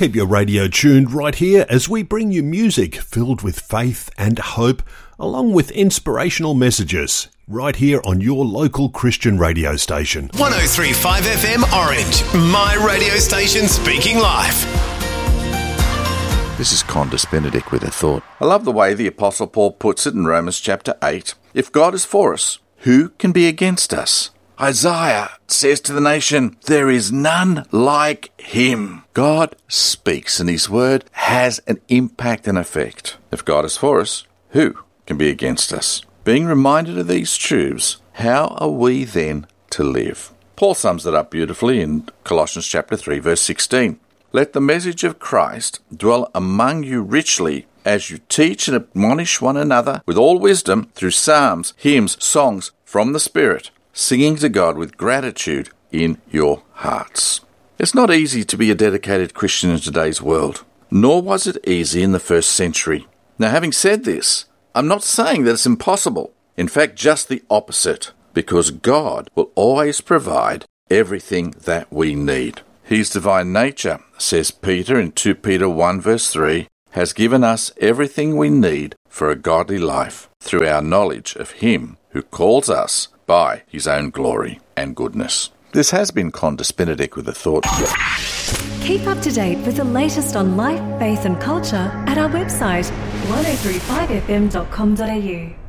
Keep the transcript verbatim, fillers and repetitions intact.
Keep your radio tuned right here as we bring you music filled with faith and hope, along with inspirational messages, right here on your local Christian radio station. one oh three point five F M Orange, my radio station speaking life. This is Condis Benedict with a thought. I love the way the Apostle Paul puts it in Romans chapter eight. If God is for us, who can be against us? Isaiah says to the nation, there is none like him. God speaks and his word has an impact and effect. If God is for us, who can be against us? Being reminded of these truths, how are we then to live? Paul sums it up beautifully in Colossians chapter three, verse sixteen. Let the message of Christ dwell among you richly as you teach and admonish one another with all wisdom through psalms, hymns, songs from the Spirit, singing to God with gratitude in your hearts. It's not easy to be a dedicated Christian in today's world, nor was it easy in the first century. Now, having said this, I'm not saying that it's impossible. In fact, just the opposite, because God will always provide everything that we need. His divine nature, says Peter in two Peter one verse three, has given us everything we need for a godly life through our knowledge of him who calls us by his own glory and goodness. This has been Condis Benedict with a thought. Keep up to date with the latest on life, faith and culture at our website one oh three five f m dot com dot a u.